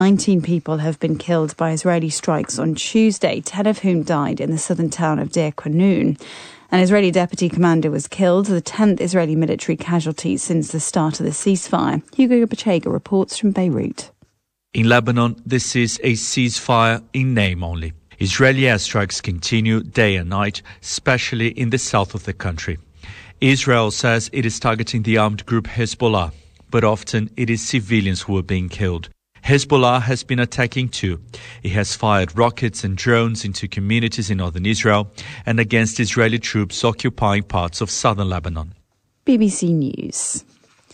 19 people have been killed by Israeli strikes on Tuesday, 10 of whom died in the southern town of Deir Qanun. An Israeli deputy commander was killed, the 10th Israeli military casualty since the start of the ceasefire. Hugo Bachega reports from Beirut. In Lebanon, this is a ceasefire in name only. Israeli airstrikes continue day and night, especially in the south of the country. Israel says it is targeting the armed group Hezbollah, but often it is civilians who are being killed. Hezbollah has been attacking too. It has fired rockets and drones into communities in northern Israel and against Israeli troops occupying parts of southern Lebanon. BBC News.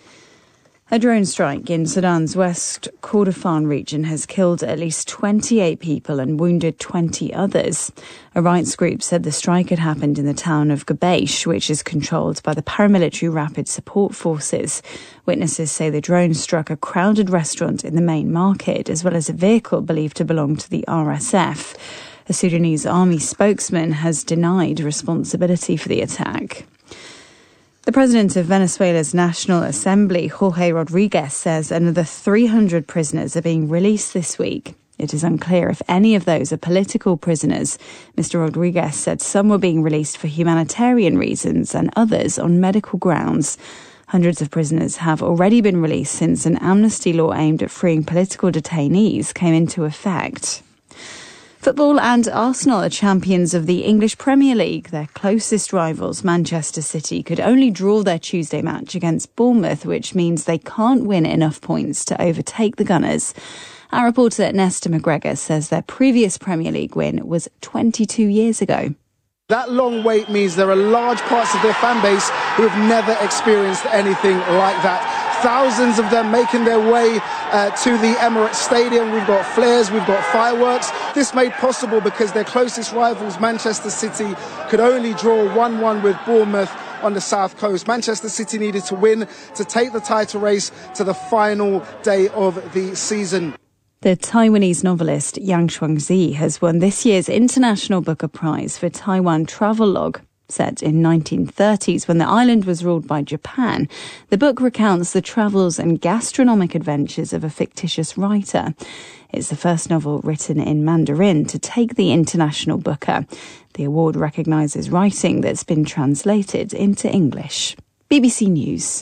A drone strike in Sudan's West Kordofan region has killed at least 28 people and wounded 20 others. A rights group said the strike had happened in the town of Gabesh, which is controlled by the paramilitary Rapid Support Forces. Witnesses say the drone struck a crowded restaurant in the main market, as well as a vehicle believed to belong to the RSF. A Sudanese army spokesman has denied responsibility for the attack. The president of Venezuela's National Assembly, Jorge Rodriguez, says another 300 prisoners are being released this week. It is unclear if any of those are political prisoners. Mr. Rodriguez said some were being released for humanitarian reasons and others on medical grounds. Hundreds of prisoners have already been released since an amnesty law aimed at freeing political detainees came into effect. Football and Arsenal are champions of the English Premier League. Their closest rivals, Manchester City, could only draw their Tuesday match against Bournemouth, which means they can't win enough points to overtake the Gunners. Our reporter Nesta McGregor says their previous Premier League win was 22 years ago. That long wait means there are large parts of their fan base who have never experienced anything like that. Thousands of them making their way to the Emirates Stadium. We've got flares, we've got fireworks. This made possible because their closest rivals, Manchester City, could only draw 1-1 with Bournemouth on the south coast. Manchester City needed to win to take the title race to the final day of the season. The Taiwanese novelist Yang Shuangzi has won this year's International Booker Prize for Taiwan Travelogue. Set in 1930s when the island was ruled by Japan, the book recounts the travels and gastronomic adventures of a fictitious writer. It's the first novel written in Mandarin to take the International Booker. The award recognises writing that's been translated into English. BBC News.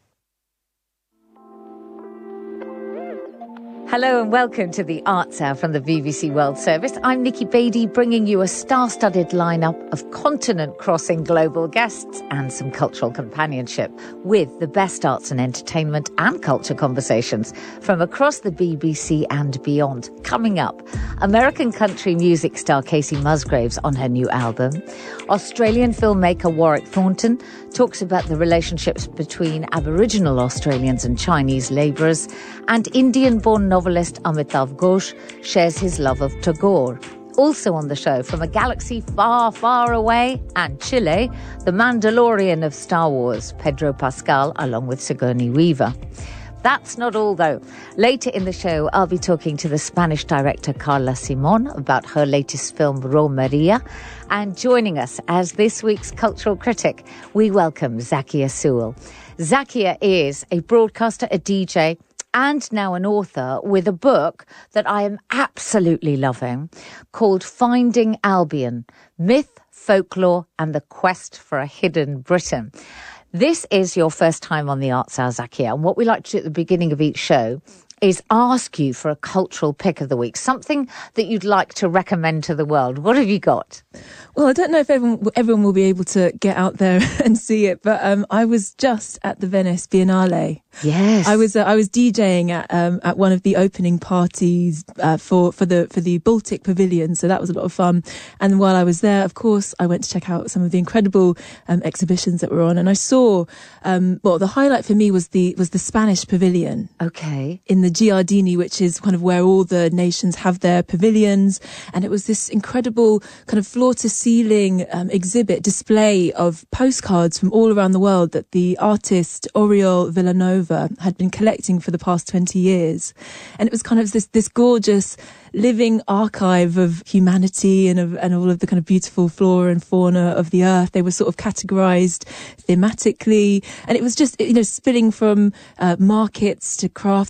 Hello and welcome to the Arts Hour from the BBC World Service. I'm Nikki Beattie, bringing you a star-studded lineup of continent-crossing global guests and some cultural companionship with the best arts and entertainment and culture conversations from across the BBC and beyond. Coming up, American country music star Casey Musgraves on her new album. Australian filmmaker Warwick Thornton talks about the relationships between Aboriginal Australians and Chinese labourers, and Indian-born novelist Amitav Ghosh shares his love of Tagore. Also on the show, from a galaxy far, far away and Chile, the Mandalorian of Star Wars, Pedro Pascal, along with Sigourney Weaver. That's not all, though. Later in the show, I'll be talking to the Spanish director Carla Simon about her latest film, Romeria. And joining us as this week's cultural critic, we welcome Zakia Sewell. Zakia is a broadcaster, a DJ, and now an author with a book that I am absolutely loving called Finding Albion, Myth, Folklore and the Quest for a Hidden Britain. This is your first time on the Arts Hour, Zakia, and what we like to do at the beginning of each show is ask you for a cultural pick of the week, something that you'd like to recommend to the world. What have you got? Well, I don't know if everyone will be able to get out there and see it, but I was just at the Venice Biennale. Yes, I was DJing at one of the opening parties for the Baltic Pavilion, so that was a lot of fun. And while I was there, of course, I went to check out some of the incredible exhibitions that were on, and I saw the highlight for me was the Spanish Pavilion. Okay, in the Giardini, which is kind of where all the nations have their pavilions, and it was this incredible kind of floor-to-ceiling exhibit display of postcards from all around the world that the artist Oriol Villanova had been collecting for the past 20 years. And it was kind of this gorgeous living archive of humanity and all of the kind of beautiful flora and fauna of the earth. They were sort of categorized thematically, and it was just, spilling from markets to craftspeople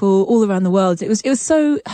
people all around the world. It was so